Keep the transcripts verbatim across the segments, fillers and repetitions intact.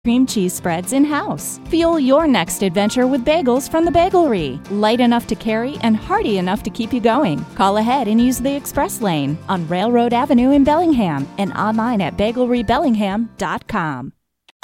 cream cheese spreads in-house. Fuel your next adventure with bagels from the Bagelry. Light enough to carry and hearty enough to keep you going. Call ahead and use the express lane on Railroad Avenue in Bellingham and online at bagelry bellingham dot com.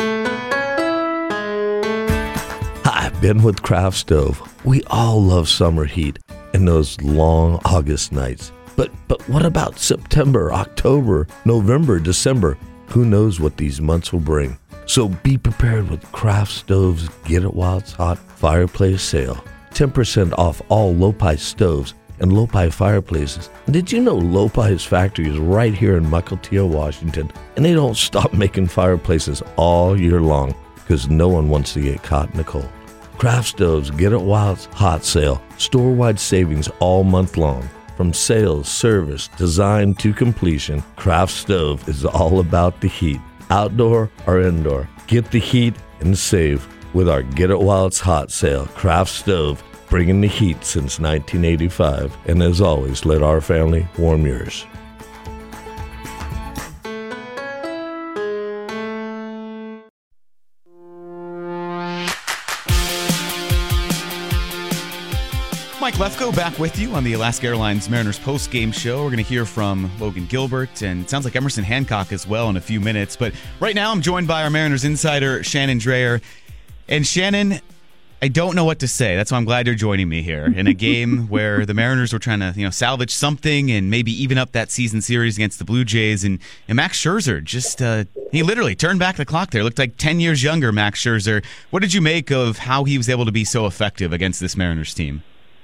Hi, Ben with Craft Stove. We all love summer heat and those long August nights. But but what about September, October, November, December? Who knows what these months will bring? So be prepared with Craft Stove's Get It While It's Hot fireplace sale. ten percent off all Lopi stoves and Lopi fireplaces. And did you know Lopi's factory is right here in Mukilteo, Washington, and they don't stop making fireplaces all year long because no one wants to get caught in the cold. Craft Stove's Get It While It's Hot sale. Store-wide savings all month long. From sales, service, design to completion, Craft Stove is all about the heat. Outdoor or indoor, get the heat and save with our Get It While It's Hot sale. Craft Stove, bringing the heat since nineteen eighty-five. And as always, let our family warm yours. Mike Lefko back with you on the Alaska Airlines Mariners post-game show. We're going to hear from Logan Gilbert, and it sounds like Emerson Hancock as well in a few minutes. But right now I'm joined by our Mariners insider, Shannon Drayer. And Shannon, I don't know what to say. That's why I'm glad you're joining me here in a game where the Mariners were trying to, you know, salvage something and maybe even up that season series against the Blue Jays. And, and Max Scherzer just, uh, he literally turned back the clock there. Looked like ten years younger, Max Scherzer. What did you make of how he was able to be so effective against this Mariners team?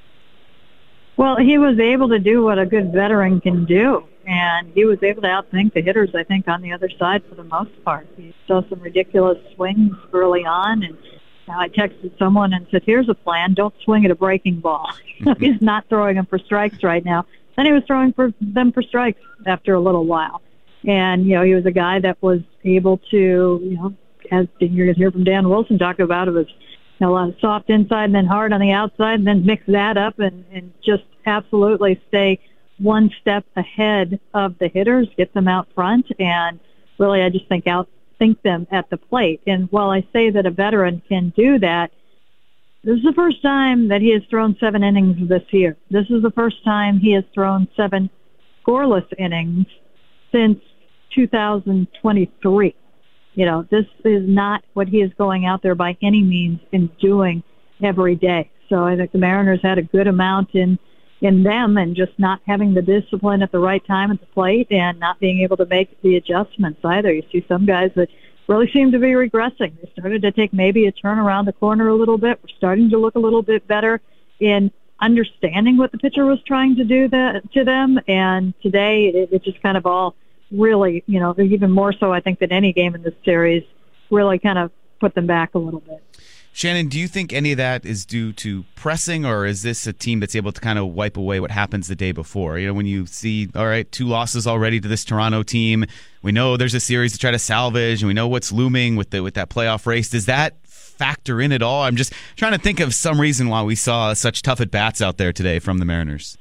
Well, he was able to do what a good veteran can do, and he was able to outthink the hitters, I think, on the other side for the most part. He saw some ridiculous swings early on, and I texted someone and said, here's a plan, don't swing at a breaking ball. He's not throwing them for strikes right now. Then he was throwing for them for strikes after a little while. And, you know, he was a guy that was able to, you know, as you're going to hear from Dan Wilson talk about, it was a lot of soft inside and then hard on the outside, and then mix that up and, and just absolutely stay one step ahead of the hitters, get them out front, and really I just think outthink them at the plate. And while I say that a veteran can do that, this is the first time that he has thrown seven innings this year. This is the first time he has thrown seven scoreless innings since two thousand twenty-three. You know, this is not what he is going out there by any means in doing every day. So I think the Mariners had a good amount in, in them, and just not having the discipline at the right time at the plate and not being able to make the adjustments either. You see some guys that really seem to be regressing. They started to take maybe a turn around the corner a little bit. We're starting to look a little bit better in understanding what the pitcher was trying to do that, to them. And today it, it just kind of all really, you know, even more so, I think, than any game in this series, really kind of put them back a little bit. Shannon, do you think any of that is due to pressing, or is this a team that's able to kind of wipe away what happens the day before? You know, when you see, all right, two losses already to this Toronto team, we know there's a series to try to salvage, and we know what's looming with the with that playoff race. Does that factor in at all? I'm just trying to think of some reason why we saw such tough at-bats out there today from the Mariners.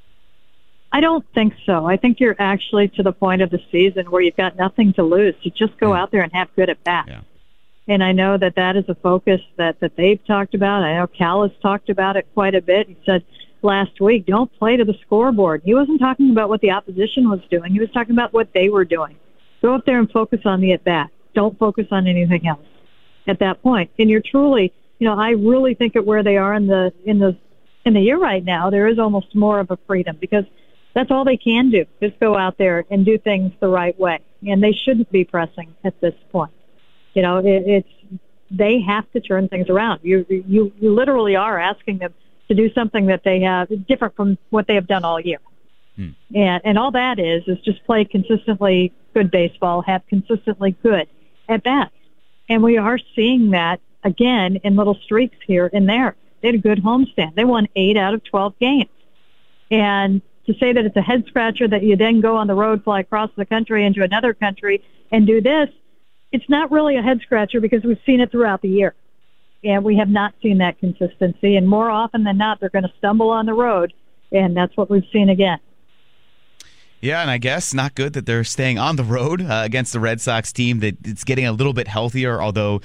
I don't think so. I think you're actually to the point of the season where you've got nothing to lose. You just go yeah. out there and have good at-bats. Yeah. And I know that that is a focus that, that they've talked about. I know Cal has talked about it quite a bit. He said last week, don't play to the scoreboard. He wasn't talking about what the opposition was doing. He was talking about what they were doing. Go up there and focus on the at-bat. Don't focus on anything else at that point. And you're truly, you know, I really think at where they are in the in the in the year right now, there is almost more of a freedom, because that's all they can do, just go out there and do things the right way. And they shouldn't be pressing at this point. You know, it, it's they have to turn things around. You, you you literally are asking them to do something that they have different from what they have done all year. Hmm. And and all that is is just play consistently good baseball, have consistently good at bats. And we are seeing that again in little streaks here and there. They had a good homestand. They won eight out of twelve games. And to say that it's a head scratcher that you then go on the road, fly across the country into another country and do this, it's not really a head scratcher, because we've seen it throughout the year. And we have not seen that consistency. And more often than not, they're going to stumble on the road. And that's what we've seen again. Yeah, and I guess not good that they're staying on the road uh, against the Red Sox team that it's getting a little bit healthier, although